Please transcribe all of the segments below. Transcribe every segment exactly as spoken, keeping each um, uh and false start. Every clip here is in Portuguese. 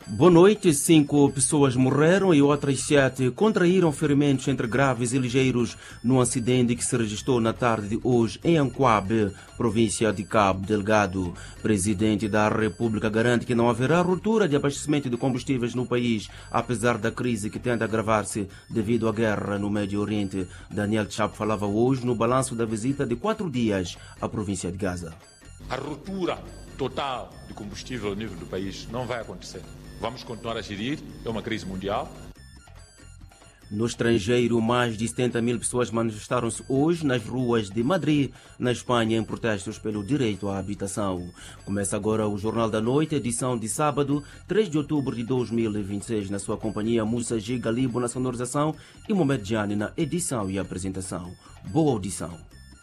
Boa noite. Cinco pessoas morreram e outras sete contraíram ferimentos entre graves e ligeiros num acidente que se registrou na tarde de hoje em Ancoabe, província de Cabo Delgado. Presidente da República garante que não haverá ruptura de abastecimento de combustíveis no país, apesar da crise que tende a agravar-se devido à guerra no Médio Oriente. Daniel Chapo falava hoje no balanço da visita de quatro dias à província de Gaza. A ruptura total de combustível no nível do país não vai acontecer. Vamos continuar a gerir, é uma crise mundial. No estrangeiro, mais de setenta mil pessoas manifestaram-se hoje nas ruas de Madrid, na Espanha, em protestos pelo direito à habitação. Começa agora o Jornal da Noite, edição de sábado, três de outubro de dois mil e vinte e seis, na sua companhia Musa G. Galibo na sonorização e Mohamed Jani na edição e apresentação. Boa audição.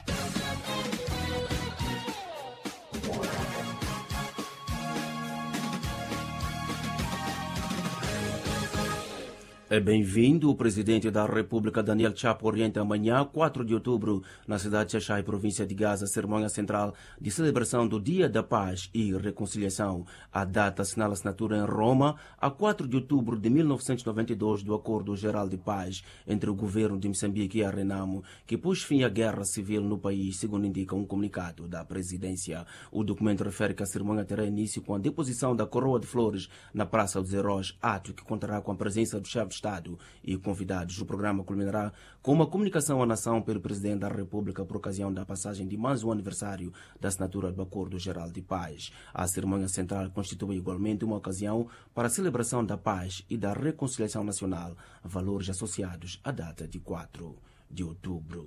É bem-vindo. O presidente da República, Daniel Chapo, orienta amanhã, quatro de outubro, na cidade de Xai, província de Gaza, a cerimônia central de celebração do Dia da Paz e Reconciliação. A data assinala a assinatura em Roma, a quatro de outubro de mil novecentos e noventa e dois, do Acordo Geral de Paz entre o governo de Moçambique e a Renamo, que pôs fim à guerra civil no país, segundo indica um comunicado da presidência. O documento refere que a cerimônia terá início com a deposição da coroa de flores na Praça dos Heróis, ato que contará com a presença do chefe de Estado e convidados. O programa culminará com uma comunicação à nação pelo Presidente da República por ocasião da passagem de mais um aniversário da assinatura do Acordo Geral de Paz. A cerimônia central constitui igualmente uma ocasião para a celebração da paz e da reconciliação nacional, valores associados à data de quatro de outubro.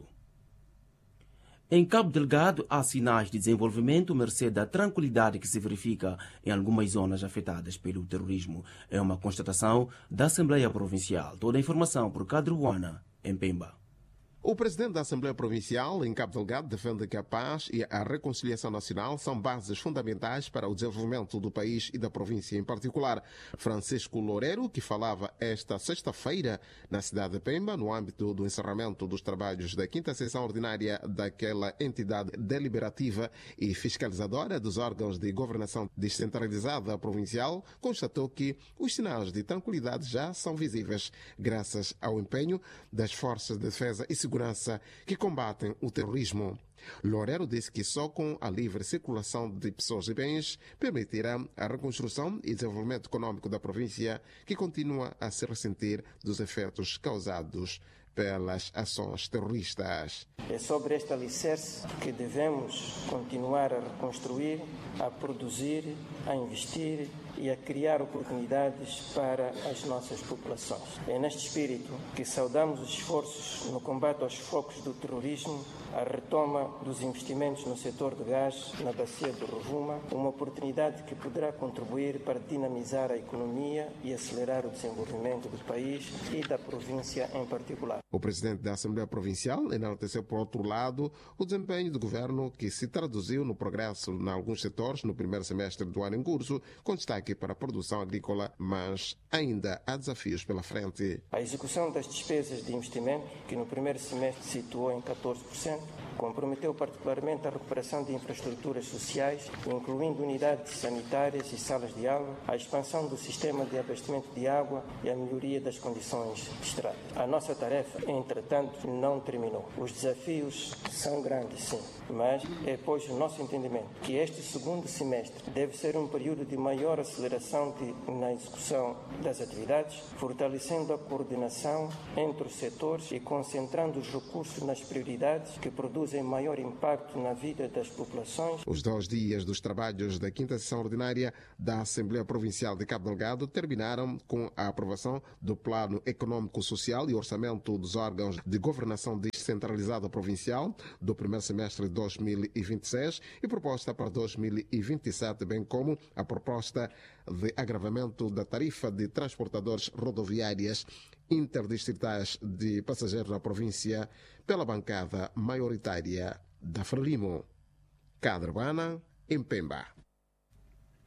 Em Cabo Delgado, há sinais de desenvolvimento mercê da tranquilidade que se verifica em algumas zonas afetadas pelo terrorismo. É uma constatação da Assembleia Provincial. Toda a informação por Cadruana, em Pemba. O presidente da Assembleia Provincial, em Cabo Delgado, defende que a paz e a reconciliação nacional são bases fundamentais para o desenvolvimento do país e da província em particular. Francisco Loureiro, que falava esta sexta-feira na cidade de Pemba, no âmbito do encerramento dos trabalhos da quinta sessão ordinária daquela entidade deliberativa e fiscalizadora dos órgãos de governação descentralizada provincial, constatou que os sinais de tranquilidade já são visíveis, graças ao empenho das forças de defesa e segurança que combatem o terrorismo. Loureiro disse que só com a livre circulação de pessoas e bens permitirá a reconstrução e desenvolvimento econômico da província, que continua a se ressentir dos efeitos causados pelas ações terroristas. É sobre este alicerce que devemos continuar a reconstruir, a produzir, a investir e a criar oportunidades para as nossas populações. É neste espírito que saudamos os esforços no combate aos focos do terrorismo, a retoma dos investimentos no setor de gás na bacia do Rovuma, uma oportunidade que poderá contribuir para dinamizar a economia e acelerar o desenvolvimento do país e da província em particular. O presidente da Assembleia Provincial enalteceu, por outro lado, o desempenho do governo, que se traduziu no progresso em alguns setores no primeiro semestre do ano em curso, com destaque para a produção agrícola, mas ainda há desafios pela frente. A execução das despesas de investimento, que no primeiro semestre se situou em catorze por cento, comprometeu particularmente a recuperação de infraestruturas sociais, incluindo unidades sanitárias e salas de aula, a expansão do sistema de abastecimento de água e a melhoria das condições de estrada. A nossa tarefa, entretanto, não terminou. Os desafios são grandes, sim, mas é, pois, o nosso entendimento que este segundo semestre deve ser um período de maior aceleração de, na execução das atividades, fortalecendo a coordenação entre os setores e concentrando os recursos nas prioridades que produzem maior impacto na vida das populações. Os dois dias dos trabalhos da quinta sessão ordinária da Assembleia Provincial de Cabo Delgado terminaram com a aprovação do Plano Econômico-Social e Orçamento dos órgãos de governação descentralizada provincial do primeiro semestre de dois mil e vinte e seis e proposta para dois mil e vinte e sete, bem como a proposta de agravamento da tarifa de transportadores rodoviárias interdistritais de passageiros na província pela bancada maioritária da Frelimo. Cadrebana, em Pemba.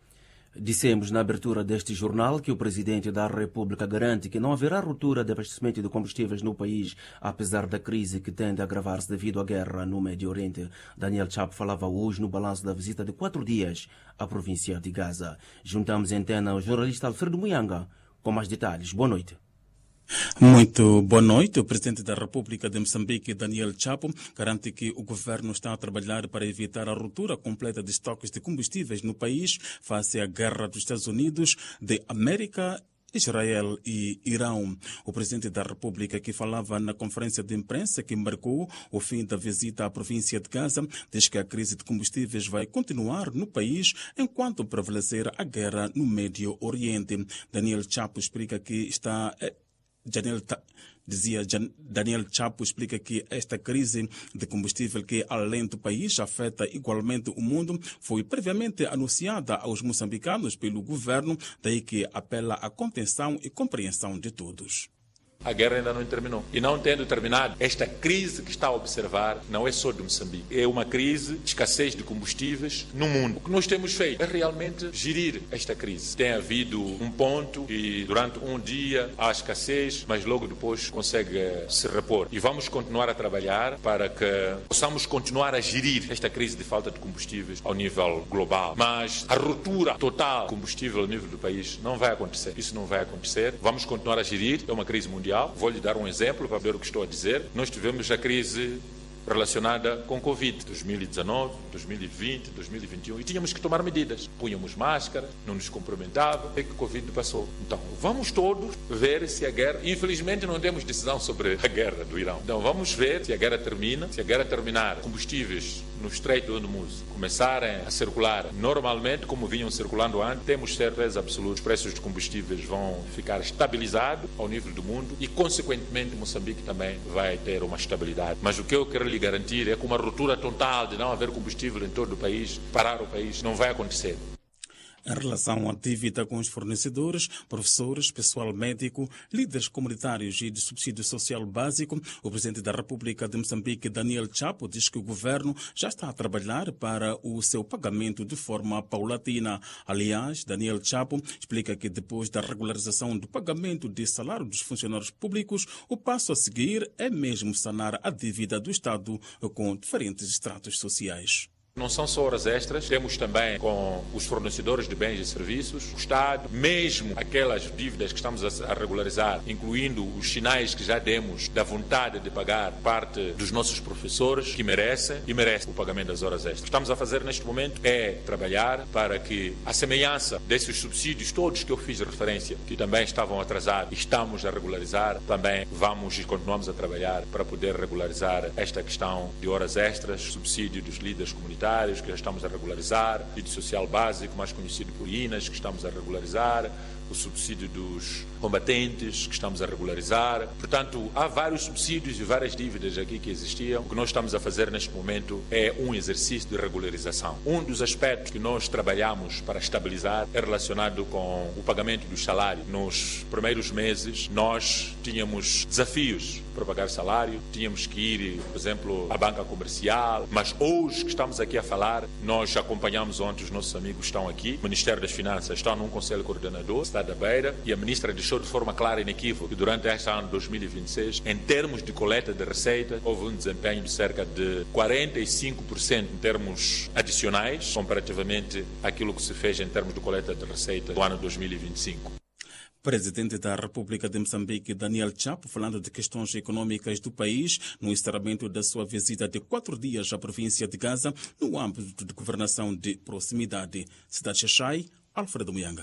Dissemos na abertura deste jornal que o Presidente da República garante que não haverá ruptura de abastecimento de combustíveis no país, apesar da crise que tende a agravar-se devido à guerra no Médio Oriente. Daniel Chapo falava hoje no balanço da visita de quatro dias à província de Gaza. Juntamos em antena o jornalista Alfredo Muyanga com mais detalhes. Boa noite. Muito boa noite. O Presidente da República de Moçambique, Daniel Chapo, garante que o governo está a trabalhar para evitar a ruptura completa de estoques de combustíveis no país face à guerra dos Estados Unidos, de América, Israel e Irão. O Presidente da República, que falava na conferência de imprensa que marcou o fim da visita à província de Gaza, diz que a crise de combustíveis vai continuar no país enquanto prevalecer a guerra no Médio Oriente. Daniel Chapo explica que está... Daniel, dizia Daniel Chapo explica que esta crise de combustível, que além do país afeta igualmente o mundo, foi previamente anunciada aos moçambicanos pelo governo, daí que apela à contenção e compreensão de todos. A guerra ainda não terminou. E não tendo terminado, esta crise que está a observar não é só de Moçambique. É uma crise de escassez de combustíveis no mundo. O que nós temos feito é realmente gerir esta crise. Tem havido um ponto e durante um dia há escassez, mas logo depois consegue se repor. E vamos continuar a trabalhar para que possamos continuar a gerir esta crise de falta de combustíveis ao nível global. Mas a ruptura total de combustível ao nível do país não vai acontecer. Isso não vai acontecer. Vamos continuar a gerir. É uma crise mundial. Vou lhe dar um exemplo para ver o que estou a dizer. Nós tivemos a crise relacionada com Covid, dois mil e dezanove, dois mil e vinte, dois mil e vinte e um, e tínhamos que tomar medidas. Punhamos máscara, não nos cumprimentava, e que o Covid passou. Então, vamos todos ver se a guerra... Infelizmente, não temos decisão sobre a guerra do Irão. Então, vamos ver se a guerra termina. Se a guerra terminar, combustíveis no Estreito de Hormuz começarem a circular normalmente, como vinham circulando antes, temos certeza absoluta que os preços de combustíveis vão ficar estabilizados ao nível do mundo e, consequentemente, Moçambique também vai ter uma estabilidade. Mas o que eu quero lhe garantir é que uma ruptura total de não haver combustível em todo o país, parar o país, não vai acontecer. Em relação à dívida com os fornecedores, professores, pessoal médico, líderes comunitários e de subsídio social básico, o Presidente da República de Moçambique, Daniel Chapo, diz que o governo já está a trabalhar para o seu pagamento de forma paulatina. Aliás, Daniel Chapo explica que depois da regularização do pagamento de salário dos funcionários públicos, o passo a seguir é mesmo sanar a dívida do Estado com diferentes estratos sociais. Não são só horas extras, temos também com os fornecedores de bens e serviços, o Estado, mesmo aquelas dívidas que estamos a regularizar, incluindo os sinais que já demos da vontade de pagar parte dos nossos professores que merecem e merecem o pagamento das horas extras. O que estamos a fazer neste momento é trabalhar para que a semelhança desses subsídios todos que eu fiz referência, que também estavam atrasados, estamos a regularizar, também vamos e continuamos a trabalhar para poder regularizar esta questão de horas extras, subsídio dos líderes comunitários, que já estamos a regularizar, e de social básico, mais conhecido por I N A S, que estamos a regularizar, o subsídio dos combatentes, que estamos a regularizar. Portanto, há vários subsídios e várias dívidas aqui que existiam. O que nós estamos a fazer neste momento é um exercício de regularização. Um dos aspectos que nós trabalhamos para estabilizar é relacionado com o pagamento dos salários. Nos primeiros meses, nós tínhamos desafios para pagar salário, tínhamos que ir, por exemplo, à banca comercial, mas hoje que estamos aqui a falar, nós acompanhamos ontem, os nossos amigos estão aqui, o Ministério das Finanças está num conselho coordenador, está da Beira, e a ministra deixou de forma clara e inequívoca que durante este ano de dois mil e vinte e seis, em termos de coleta de receita, houve um desempenho de cerca de quarenta e cinco por cento em termos adicionais, comparativamente àquilo que se fez em termos de coleta de receita do ano dois mil e vinte e cinco. Presidente da República de Moçambique, Daniel Chapo, falando de questões econômicas do país, no encerramento da sua visita de quatro dias à província de Gaza, no âmbito de governação de proximidade. Cidade Xai, Alfredo Muyanga.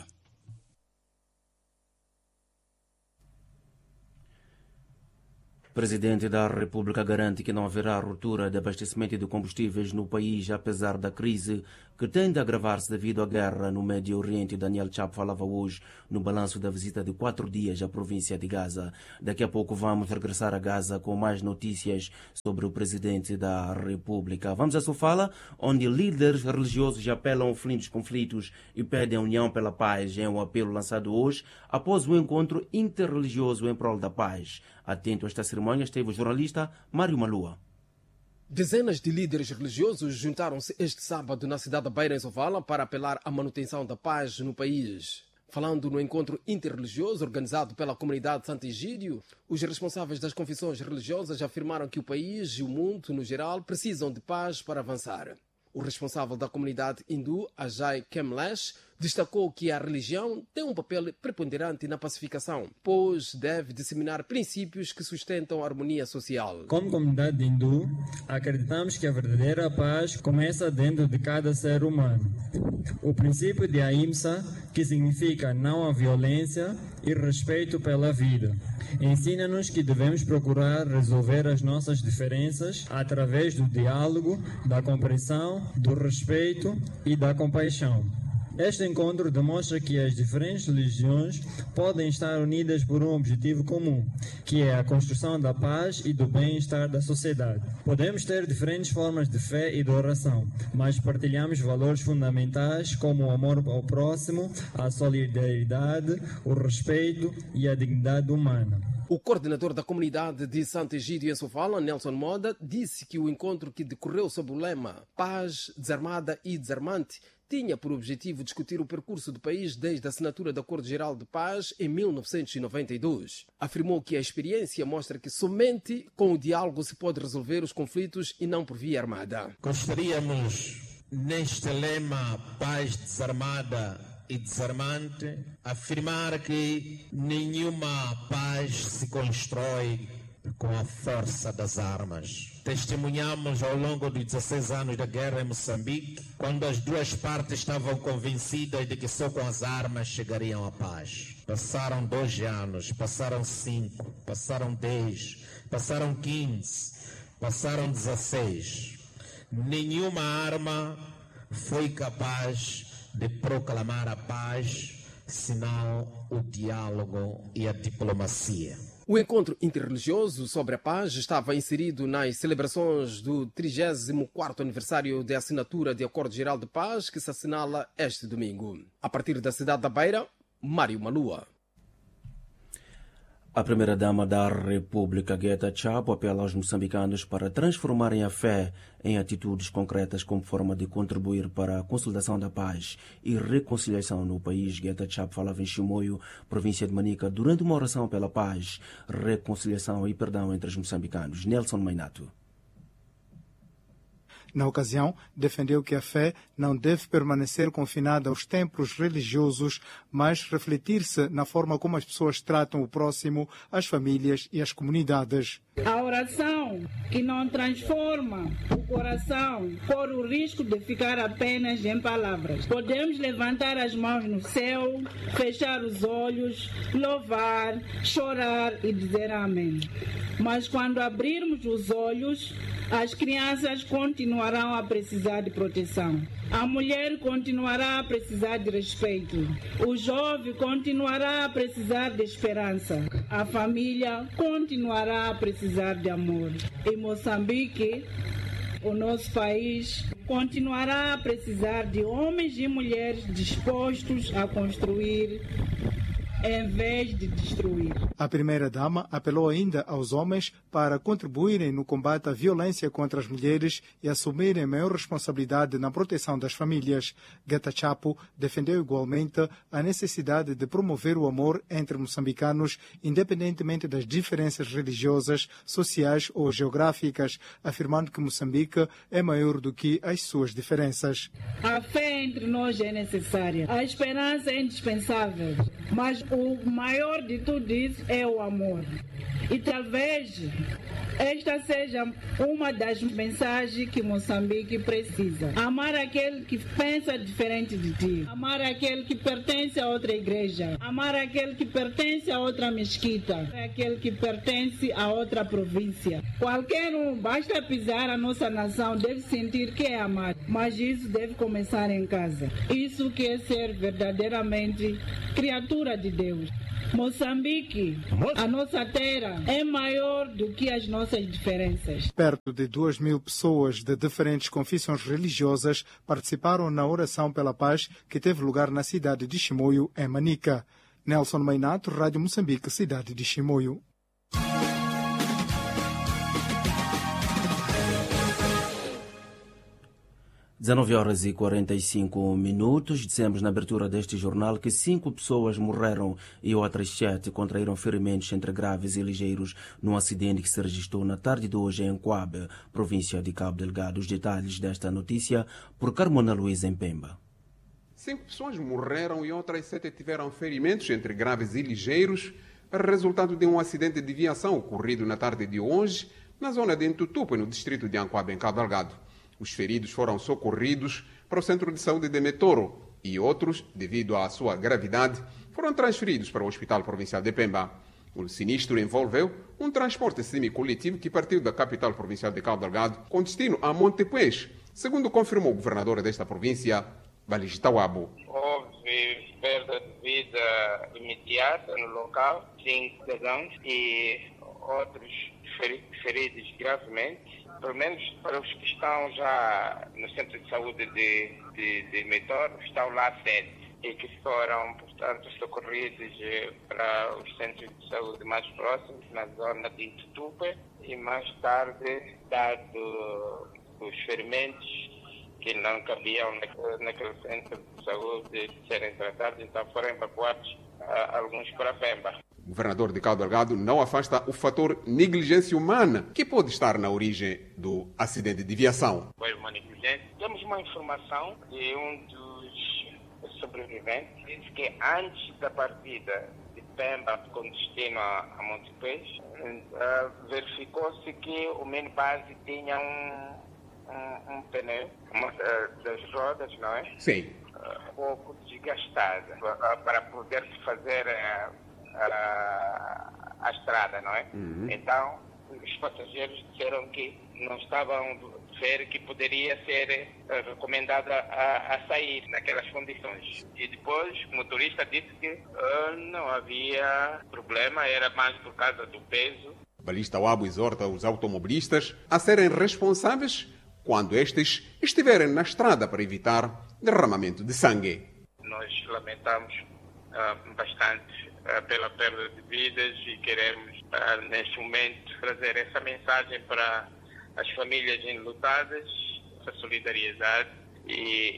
Presidente da República garante que não haverá ruptura de abastecimento de combustíveis no país, apesar da crise que tende a agravar-se devido à guerra no Médio Oriente. Daniel Chapo falava hoje no balanço da visita de quatro dias à província de Gaza. Daqui a pouco vamos regressar a Gaza com mais notícias sobre o Presidente da República. Vamos a Sofala, onde líderes religiosos apelam ao fim dos conflitos e pedem a união pela paz. É um apelo lançado hoje após o encontro interreligioso em prol da paz. Atento a esta cerimônia esteve o jornalista Mário Malua. Dezenas de líderes religiosos juntaram-se este sábado na cidade da Beira, em Sofala, para apelar à manutenção da paz no país. Falando no encontro interreligioso organizado pela comunidade de Santo Egídio, os responsáveis das confissões religiosas afirmaram que o país e o mundo, no geral, precisam de paz para avançar. O responsável da comunidade hindu, Ajay Kemlesh, destacou que a religião tem um papel preponderante na pacificação, pois deve disseminar princípios que sustentam a harmonia social. Como comunidade hindu, acreditamos que a verdadeira paz começa dentro de cada ser humano. O princípio de Ahimsa, que significa não à violência e respeito pela vida, ensina-nos que devemos procurar resolver as nossas diferenças através do diálogo, da compreensão, do respeito e da compaixão. Este encontro demonstra que as diferentes religiões podem estar unidas por um objetivo comum, que é a construção da paz e do bem-estar da sociedade. Podemos ter diferentes formas de fé e de oração, mas partilhamos valores fundamentais como o amor ao próximo, a solidariedade, o respeito e a dignidade humana. O coordenador da comunidade de Santo Egídio em Sofala, Nelson Moda, disse que o encontro que decorreu sob o lema Paz, Desarmada e Desarmante tinha por objetivo discutir o percurso do país desde a assinatura do Acordo Geral de Paz em mil novecentos e noventa e dois. Afirmou que a experiência mostra que somente com o diálogo se pode resolver os conflitos e não por via armada. Gostaríamos, neste lema Paz, Desarmada e Desarmante, afirmar que nenhuma paz se constrói com a força das armas. Testemunhamos ao longo dos dezesseis anos da guerra em Moçambique, quando as duas partes estavam convencidas de que só com as armas chegariam à paz. Passaram doze anos, passaram cinco, passaram dez, passaram quinze, passaram dezesseis. Nenhuma arma foi capaz de proclamar a paz, senão o diálogo e a diplomacia. O encontro interreligioso sobre a paz estava inserido nas celebrações do trigésimo quarto aniversário da assinatura de Acordo Geral de Paz, que se assinala este domingo. A partir da cidade da Beira, Mário Malua. A primeira-dama da República, Guetta Chapo, apela aos moçambicanos para transformarem a fé em atitudes concretas como forma de contribuir para a consolidação da paz e reconciliação no país. Guetta Chapo falava em Chimoio, província de Manica, durante uma oração pela paz, reconciliação e perdão entre os moçambicanos. Nelson Mainato. Na ocasião, defendeu que a fé não deve permanecer confinada aos templos religiosos, mas refletir-se na forma como as pessoas tratam o próximo, as famílias e as comunidades. A oração que não transforma o coração corre o risco de ficar apenas em palavras. Podemos levantar as mãos no céu, fechar os olhos, louvar, chorar e dizer amém. Mas quando abrirmos os olhos, as crianças continuarão a precisar de proteção. A mulher continuará a precisar de respeito. O jovem continuará a precisar de esperança. A família continuará a precisar de amor. Em Moçambique, o nosso país continuará a precisar de homens e mulheres dispostos a construir em vez de destruir. A primeira-dama apelou ainda aos homens para contribuírem no combate à violência contra as mulheres e assumirem maior responsabilidade na proteção das famílias. Guetta Chapo defendeu igualmente a necessidade de promover o amor entre moçambicanos, independentemente das diferenças religiosas, sociais ou geográficas, afirmando que Moçambique é maior do que as suas diferenças. A fé entre nós é necessária, a esperança é indispensável, mas o maior de tudo isso é o amor. E talvez esta seja uma das mensagens que Moçambique precisa. Amar aquele que pensa diferente de ti. Amar aquele que pertence a outra igreja. Amar aquele que pertence a outra mesquita. Aquele que pertence a outra província. Qualquer um, basta pisar a nossa nação, deve sentir que é amado. Mas isso deve começar em casa. Isso que é ser verdadeiramente criatura de Deus. Moçambique, a nossa terra, é maior do que as nossas diferenças. Perto de duas mil pessoas de diferentes confissões religiosas participaram na oração pela paz que teve lugar na cidade de Chimoio, em Manica. Nelson Mainato, Rádio Moçambique, cidade de Chimoio. dezenove horas e quarenta e cinco minutos. Dissemos na abertura deste jornal que cinco pessoas morreram e outras sete contraíram ferimentos entre graves e ligeiros num acidente que se registrou na tarde de hoje em Coabe, província de Cabo Delgado. Os detalhes desta notícia por Carmona Luiz em Pemba. Cinco pessoas morreram e outras sete tiveram ferimentos entre graves e ligeiros, resultado de um acidente de viação ocorrido na tarde de hoje na zona de Ntutupe, no distrito de Ancoabe, em Cabo Delgado. Os feridos foram socorridos para o Centro de Saúde de Metoro e outros, devido à sua gravidade, foram transferidos para o Hospital Provincial de Pemba. O sinistro envolveu um transporte semi-coletivo que partiu da capital provincial de Cabo Delgado com destino a Montepuez, segundo confirmou o governador desta província, Balista Wabo. Houve perda de vida imediata no local, cinco cidadãos e outros feridos gravemente. Pelo menos para os que estão já no Centro de Saúde de, de, de Metor, estão lá sete e que foram, portanto, socorridos para os centros de saúde mais próximos, na zona de Ntutupe, e mais tarde, dado os ferimentos que não cabiam naquele centro de saúde de serem tratados, então foram evacuados uh, alguns para Pemba. O governador de Cabo Delgado não afasta o fator negligência humana que pode estar na origem do acidente de viação. Foi uma negligência. Temos uma informação de um dos sobreviventes que disse que antes da partida de Pemba com destino a, a Montepuez, uh, verificou-se que o minibus tinha um, um, um pneu uma, uh, das rodas, não é? Sim. Uh, um pouco desgastada uh, para poder fazer uh, A, a estrada, não é? Uhum. Então, os passageiros disseram que não estavam a ver que poderia ser uh, recomendado a, a sair naquelas condições. E depois o motorista disse que uh, não havia problema, era mais por causa do peso. Balista Wabo exorta os automobilistas a serem responsáveis quando estes estiverem na estrada para evitar derramamento de sangue. Nós lamentamos uh, bastante pela perda de vidas e queremos, uh, neste momento, trazer essa mensagem para as famílias enlutadas, a solidariedade e,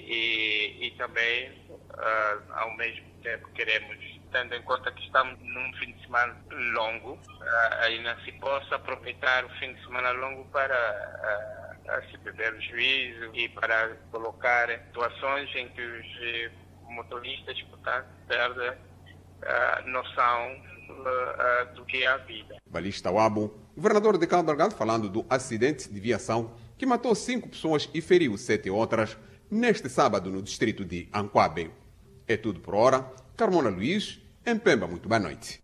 e, e também, uh, ao mesmo tempo, queremos, tendo em conta que estamos num fim de semana longo, uh, ainda se possa aproveitar o fim de semana longo para uh, se beber o juízo e para colocar situações em que os uh, motoristas, portanto, perdem a noção uh, uh, do que é a vida. Balista Wabo, governador de Cabo Delgado, falando do acidente de viação que matou cinco pessoas e feriu sete outras neste sábado no distrito de Ancoabe. É tudo por hora. Carmona Luiz, em Pemba. Muito boa noite.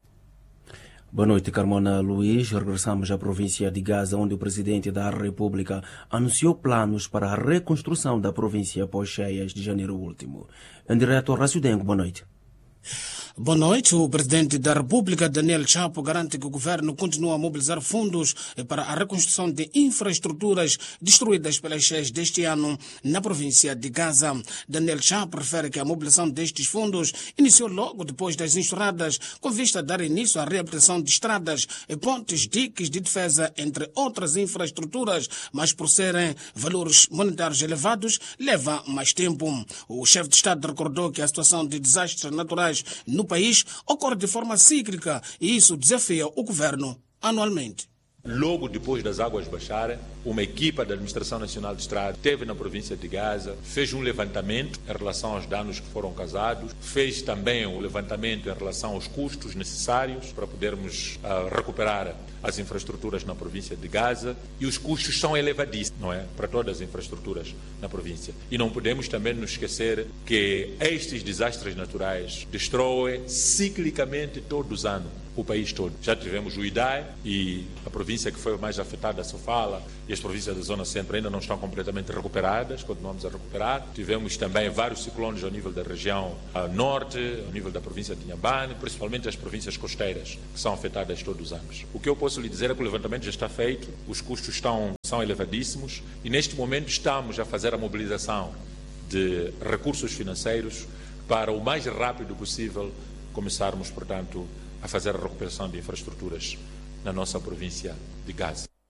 Boa noite, Carmona Luiz. Regressamos à província de Gaza, onde o presidente da República anunciou planos para a reconstrução da província após cheias de janeiro último. Em direto ao Rácio Dengo, boa noite. Boa noite. O presidente da República, Daniel Chapo, garante que o governo continua a mobilizar fundos para a reconstrução de infraestruturas destruídas pelas cheias deste ano na província de Gaza. Daniel Chapo refere que a mobilização destes fundos iniciou logo depois das enxurradas, com vista a dar início à reabilitação de estradas, pontes, diques de defesa, entre outras infraestruturas, mas por serem valores monetários elevados, leva mais tempo. O chefe de Estado recordou que a situação de desastres naturais no país ocorre de forma cíclica e isso desafia o governo anualmente. Logo depois das águas baixarem, uma equipa da Administração Nacional de Estrada esteve na província de Gaza, fez um levantamento em relação aos danos que foram causados, fez também um levantamento em relação aos custos necessários para podermos uh, recuperar as infraestruturas na província de Gaza, e os custos são elevadíssimos, não é? Para todas as infraestruturas na província. E não podemos também nos esquecer que estes desastres naturais destroem ciclicamente todos os anos o país todo. Já tivemos o Idai e a província que foi mais afetada, Sofala, e as províncias da Zona Centro ainda não estão completamente recuperadas, continuamos a recuperar. Tivemos também vários ciclones ao nível da região norte, ao nível da província de Inhambane, principalmente as províncias costeiras, que são afetadas todos os anos. O que eu posso lhe dizer é que o levantamento já está feito, os custos estão, são elevadíssimos e neste momento estamos a fazer a mobilização de recursos financeiros para o mais rápido possível começarmos, portanto, a fazer a recuperação de infraestruturas na nossa província de Gaza.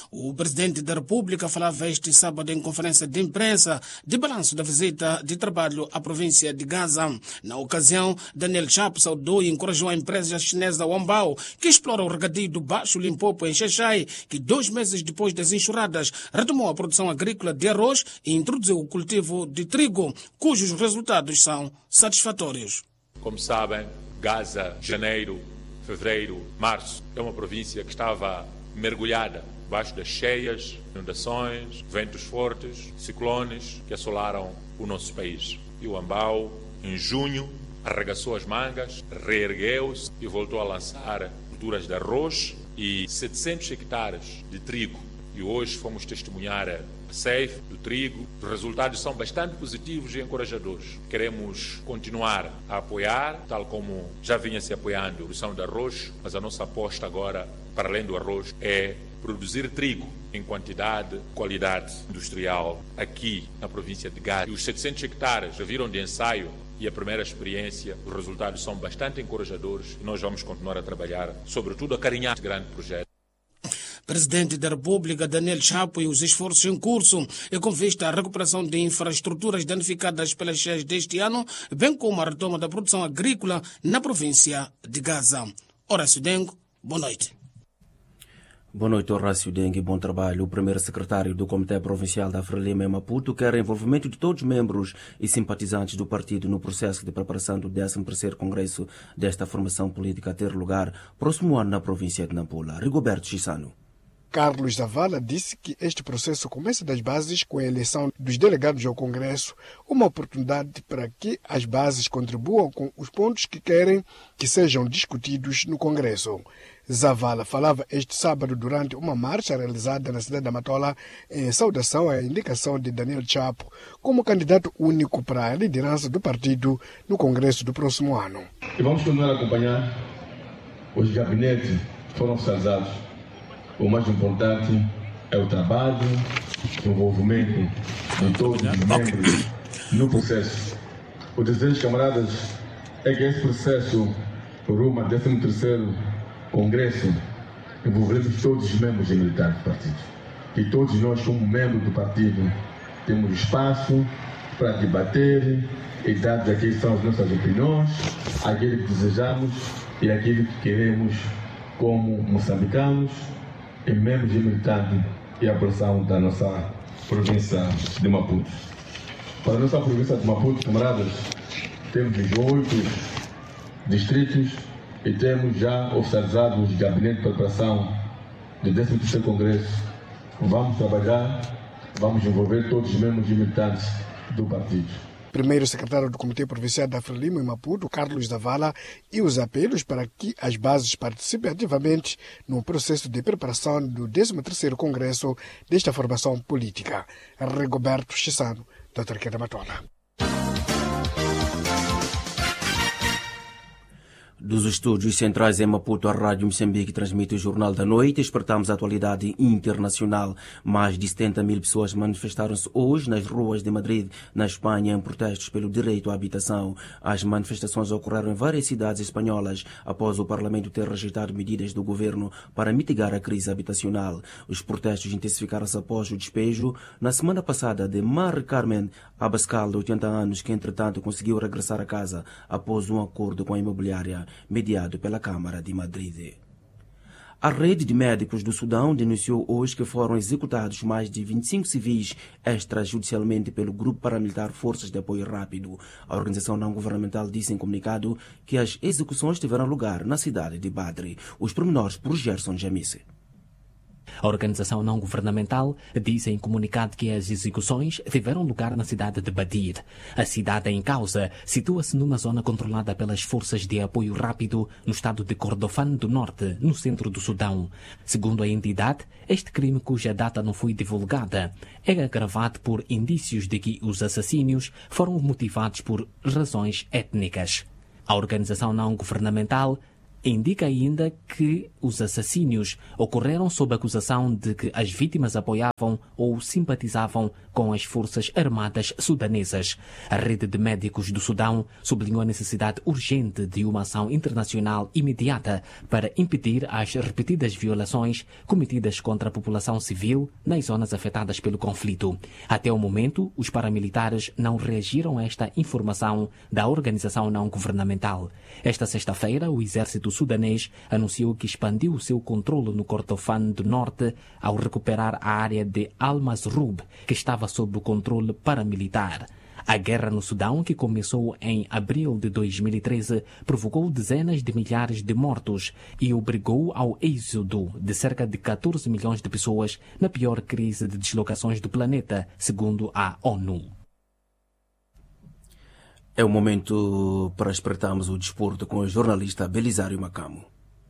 O presidente da República falava este sábado em conferência de imprensa de balanço da visita de trabalho à província de Gaza. Na ocasião, Daniel Chapo saudou e encorajou a empresa chinesa Wambao, que explora o regadio do Baixo Limpopo em Xaixai, que dois meses depois das enxurradas retomou a produção agrícola de arroz e introduziu o cultivo de trigo, cujos resultados são satisfatórios. Como sabem, Gaza, janeiro, fevereiro, março, é uma província que estava mergulhada debaixo das cheias, inundações, ventos fortes, ciclones que assolaram o nosso país. E o Ambau, em junho, arregaçou as mangas, reergueu-se e voltou a lançar culturas de arroz e setecentos hectares de trigo. E hoje fomos testemunhar a ceifa do trigo. Os resultados são bastante positivos e encorajadores. Queremos continuar a apoiar, tal como já vinha se apoiando a produção de arroz, mas a nossa aposta agora, para além do arroz, é produzir trigo em quantidade, qualidade industrial aqui na província de Gaza. E os setecentos hectares já viram de ensaio e a primeira experiência, os resultados são bastante encorajadores e nós vamos continuar a trabalhar, sobretudo a carinhar este grande projeto. Presidente da República, Daniel Chapo, e os esforços em curso e com vista à recuperação de infraestruturas danificadas pelas cheias deste ano, bem como a retoma da produção agrícola na província de Gaza. Horácio Dengo, boa noite. Boa noite, Horácio Dengue, bom trabalho. O primeiro secretário do Comitê Provincial da Frelimo em Maputo quer o envolvimento de todos os membros e simpatizantes do partido no processo de preparação do décimo terceiro Congresso desta formação política a ter lugar próximo ano na província de Nampula. Rigoberto Chissano. Carlos Zavala disse que este processo começa das bases com a eleição dos delegados ao Congresso, uma oportunidade para que as bases contribuam com os pontos que querem que sejam discutidos no Congresso. Zavala falava este sábado durante uma marcha realizada na cidade da Matola em saudação à indicação de Daniel Chapo como candidato único para a liderança do partido no Congresso do próximo ano. E vamos continuar a acompanhar os gabinetes que foram oficializados. O mais importante é o trabalho, o envolvimento de todos os membros no processo. O desejo, camaradas, é que esse processo rumo ao décimo terceiro Congresso envolvemos todos os membros e militantes do partido. E todos nós, como membros do partido, temos espaço para debater e dar aquilo que são as nossas opiniões, aquilo que desejamos e aquilo que queremos como moçambicanos, e membros e militantes e a população da nossa província de Maputo. Para a nossa província de Maputo, camaradas, temos os oito distritos e temos já oficializado os gabinetes de preparação do décimo terceiro Congresso. Vamos trabalhar, vamos envolver todos os membros e militantes do partido. Primeiro secretário do Comitê Provincial da Frelimo em Maputo, Carlos Zavala, e os apelos para que as bases participem ativamente no processo de preparação do décimo terceiro Congresso desta formação política. Rigoberto Chissano, da Autarquia Matola. Dos estúdios centrais em Maputo, a Rádio Moçambique transmite o Jornal da Noite. Espertamos a atualidade internacional. Mais de setenta mil pessoas manifestaram-se hoje nas ruas de Madrid, na Espanha, em protestos pelo direito à habitação. As manifestações ocorreram em várias cidades espanholas após o Parlamento ter rejeitado medidas do governo para mitigar a crise habitacional. Os protestos intensificaram-se após o despejo, na semana passada, de Mari Carmen Abascal, de oitenta anos, que entretanto conseguiu regressar a casa após um acordo com a imobiliária mediado pela Câmara de Madrid. A rede de médicos do Sudão denunciou hoje que foram executados mais de vinte e cinco civis extrajudicialmente pelo grupo paramilitar Forças de Apoio Rápido. A organização não-governamental disse em comunicado que as execuções tiveram lugar na cidade de Badre. Os pormenores por Gerson Jamise. A organização não-governamental diz em comunicado que as execuções tiveram lugar na cidade de Badir. A cidade em causa situa-se numa zona controlada pelas forças de apoio rápido no estado de Kordofan do Norte, no centro do Sudão. Segundo a entidade, este crime, cuja data não foi divulgada, é agravado por indícios de que os assassínios foram motivados por razões étnicas. A organização não-governamental indica ainda que os assassínios ocorreram sob a acusação de que as vítimas apoiavam ou simpatizavam com as forças armadas sudanesas. A rede de médicos do Sudão sublinhou a necessidade urgente de uma ação internacional imediata para impedir as repetidas violações cometidas contra a população civil nas zonas afetadas pelo conflito. Até o momento, os paramilitares não reagiram a esta informação da organização não governamental. Esta sexta-feira, o exército sudanês anunciou que expandiu o seu controle no Kordofan do Norte ao recuperar a área de Al-Mazroub, que estava sob o controle paramilitar. A guerra no Sudão, que começou em abril de dois mil e treze, provocou dezenas de milhares de mortos e obrigou ao êxodo de cerca de catorze milhões de pessoas na pior crise de deslocações do planeta, segundo a ONU. É o momento para espreitarmos o desporto com o jornalista Belisário Macamo.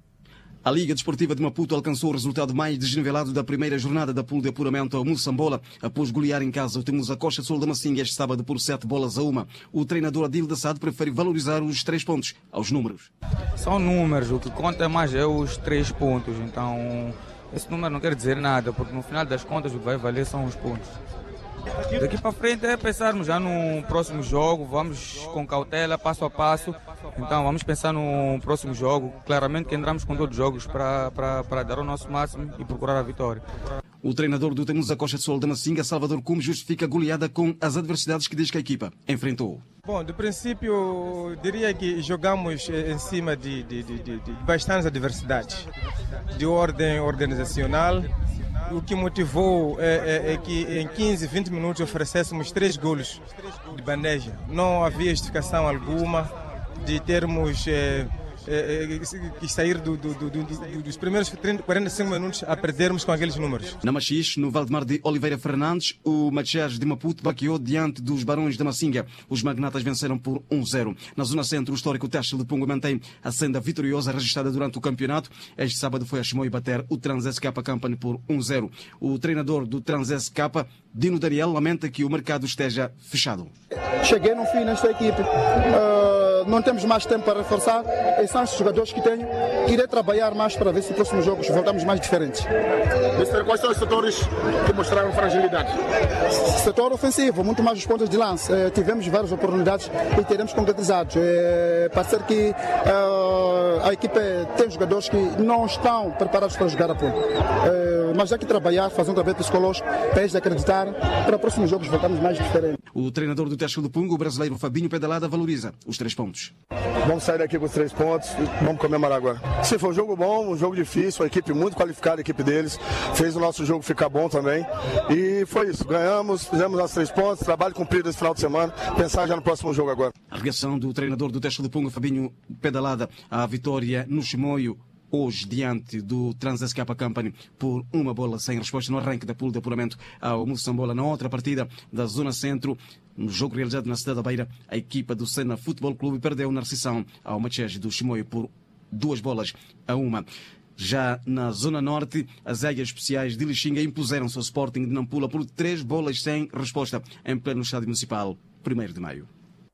A Liga Desportiva de Maputo alcançou o resultado mais desnivelado da primeira jornada da pool de apuramento ao Moçambola, após golear em casa o Temusa Costa Sul da Massinga este sábado por sete bolas a uma. O treinador Adil Dassado prefere valorizar os três pontos aos números. São números, o que conta mais é os três pontos, então esse número não quer dizer nada, porque no final das contas o que vai valer são os pontos. Daqui para frente é pensarmos já no próximo jogo, vamos com cautela, passo a passo. Então vamos pensar no próximo jogo. Claramente que entramos com todos os jogos para, para, para dar o nosso máximo e procurar a vitória. O treinador do Temusa Costa Sol da Massinga, Salvador Cume, justifica a goleada com as adversidades que diz que a equipa enfrentou. Bom, de princípio, diria que jogamos em cima de, de, de, de, de bastantes adversidades de ordem organizacional. O que motivou é, é, é que em quinze, vinte minutos oferecêssemos três golos de bandeja. Não havia justificação alguma de termos é, é, que sair do, do, do, do, dos primeiros trinta, quarenta e cinco minutos a perdermos com aqueles números. Na Machis, no Valdemar de Oliveira Fernandes, o Machés de Maputo baqueou diante dos Barões da Massinga. Os magnatas venceram por um zero. Na zona centro, o histórico Teste de Pungo mantém a senda vitoriosa registrada durante o campeonato. Este sábado foi a Chimoio bater o Trans-S K Company por um zero. O treinador do Trans-S K, Dino Dariel, lamenta que o mercado esteja fechado. Cheguei no fim nesta equipe. Uh, não temos mais tempo para reforçar. Esses são os jogadores que tenho. Irei trabalhar mais para ver se nos próximos jogos voltamos mais diferentes. Mister, quais são os setores que mostraram fragilidade? Setor ofensivo, muito mais os pontos de lança. Uh, tivemos várias oportunidades e teremos concretizados. Uh, pode ser que uh, a equipe tem jogadores que não estão preparados para jogar a ponta. Uh, mas há que trabalhar, fazer um trabalho psicológico para eles acreditar. Para os próximos jogos voltamos mais diferentes. O treinador do Teste do Pungo, o brasileiro Fabinho Pedalada, valoriza os três pontos. Vamos sair daqui com os três pontos e vamos comemorar agora. Se foi um jogo bom, um jogo difícil, a equipe muito qualificada, a equipe deles, fez o nosso jogo ficar bom também. E foi isso, ganhamos, fizemos os três pontos, trabalho cumprido esse final de semana, pensar já no próximo jogo agora. A reação do treinador do Teste do Pungo, Fabinho Pedalada, à vitória no Chimoio, hoje diante do Trans-S K Company por uma bola sem resposta no arranque da pool de apuramento ao Moçambola. Na outra partida da Zona Centro, no jogo realizado na cidade da Beira, a equipa do Sena Futebol Clube perdeu na recepção ao Machés do Chimoio por duas bolas a uma. Já na Zona Norte, as Águias Especiais de Lixinga impuseram-se ao Sporting de Nampula por três bolas sem resposta em pleno estádio municipal, primeiro de maio.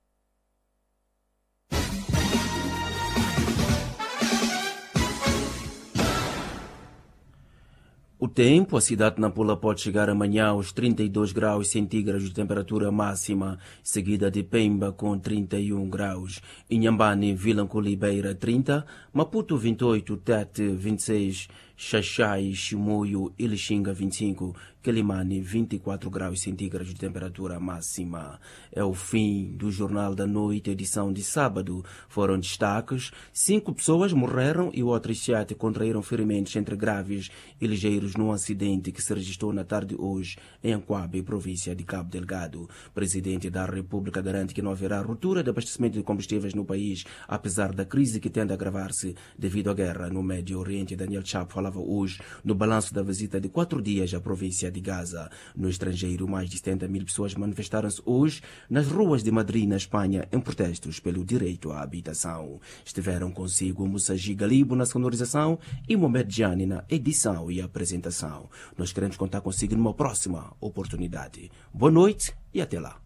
O tempo, a cidade de Nampula pode chegar amanhã aos trinta e dois graus centígrados de temperatura máxima, seguida de Pemba com trinta e um graus, Inhambane, Vilanculo, Beira trinta, Maputo vinte e oito, Tete vinte e seis, Xaxai, Chimoio e Lixinga vinte e cinco, Quelimane vinte e quatro graus centígrados de temperatura máxima. É o fim do Jornal da Noite, edição de sábado. Foram destaques: cinco pessoas morreram e outras sete contraíram ferimentos entre graves e ligeiros num acidente que se registrou na tarde de hoje em Anquabe, província de Cabo Delgado. O presidente da República garante que não haverá ruptura de abastecimento de combustíveis no país, apesar da crise que tende a agravar-se devido à guerra no Médio Oriente. Daniel Chapo falava hoje no balanço da visita de quatro dias à província de Gaza. No estrangeiro, mais de setenta mil pessoas manifestaram-se hoje nas ruas de Madrid, na Espanha, em protestos pelo direito à habitação. Estiveram consigo Moussaji Galibo na sonorização e Mohamed Jani na edição e apresentação. Nós queremos contar consigo numa próxima oportunidade. Boa noite e até lá.